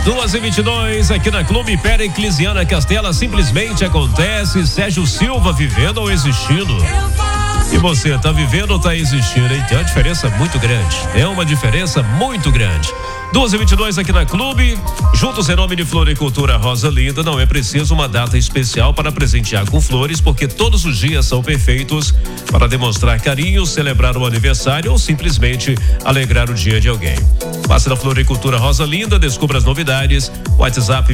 2h22 aqui na Clube Periclesiana Castela, simplesmente acontece. Sérgio Silva, vivendo ou existindo? E você, tá vivendo ou tá existindo, hein? Tem uma diferença muito grande. É uma diferença muito grande. 2h22 aqui na Clube, juntos em nome de Floricultura Rosa Linda. Não é preciso uma data especial para presentear com flores, porque todos os dias são perfeitos para demonstrar carinho, celebrar o aniversário ou simplesmente alegrar o dia de alguém. Passe na Floricultura Rosa Linda, descubra as novidades. WhatsApp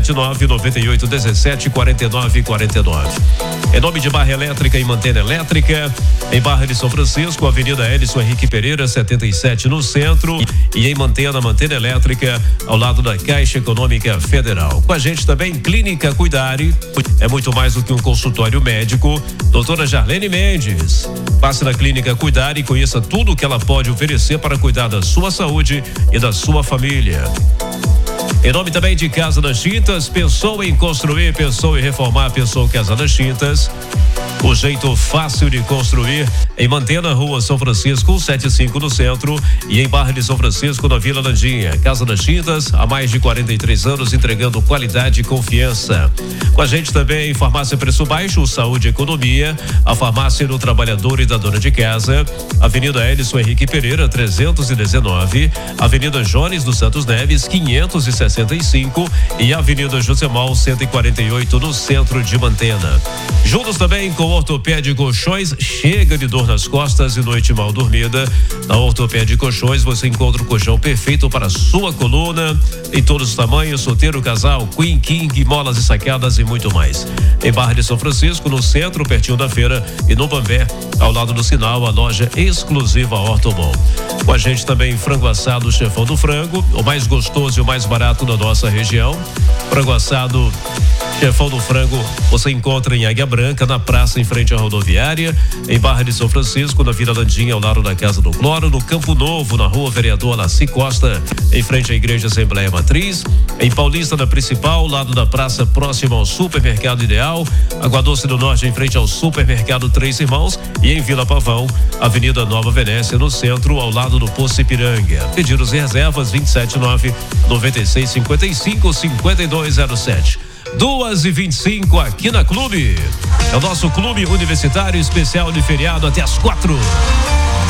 279-9817-4949. Em nome de Barra Elétrica e Mantena Elétrica, em Barra de São Francisco, Avenida Edson Henrique Pereira, 77 no centro, e em Mantena Elétrica, ao lado da Caixa Econômica Federal. Com a gente também Clínica Cuidare, é muito mais do que um consultório médico. Doutora Jarlene Mendes, passe na Clínica Cuidare e conheça tudo o que ela pode oferecer para cuidar da sua saúde e da sua família. Em nome também de Casa das Tintas, pensou em construir, pensou em reformar, pensou Casa das Tintas. O jeito fácil de construir em Mantena, Rua São Francisco, 175 no centro, e em Barra de São Francisco, na Vila Landinha. Casa das Tintas, há mais de 43 anos, entregando qualidade e confiança. Com a gente também Farmácia Preço Baixo, Saúde e Economia, a farmácia do trabalhador e da dona de casa. Avenida Edson Henrique Pereira, 319, Avenida Jones dos Santos Neves, 565, e Avenida Josemol, 148, no centro de Mantena. Juntos também com Ortopédia Colchões. Chega de dor nas costas e noite mal dormida. Na Ortopédia Colchões você encontra o colchão perfeito para a sua coluna, em todos os tamanhos, solteiro, casal, queen, king, molas e sacadas e muito mais. Em Barra de São Francisco, no centro, pertinho da feira, e no Bambé, ao lado do sinal, a loja exclusiva Ortobon. Com a gente também frango assado Chefão do Frango, o mais gostoso e o mais barato da nossa região. Frango assado Chefão do Frango você encontra em Águia Branca, na praça em frente à rodoviária, em Barra de São Francisco, na Vila Landinha, ao lado da Casa do Cloro, no Campo Novo, na Rua Vereador Laci Costa, em frente à Igreja Assembleia Matriz, em Paulista, na Principal, ao lado da praça, próximo ao Supermercado Ideal, Água Doce do Norte, em frente ao Supermercado Três Irmãos, e em Vila Pavão, Avenida Nova Venécia, no centro, ao lado do Poço Ipiranga. Pedidos e reservas 279-9655-5207. 2h25 aqui na Clube. É o nosso clube universitário especial de feriado até às 4h.